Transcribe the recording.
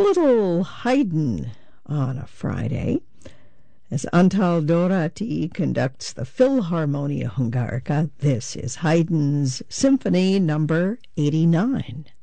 little Haydn on a Friday, as Antal Dorati conducts the Philharmonia Hungarica. This is Haydn's Symphony Number 89.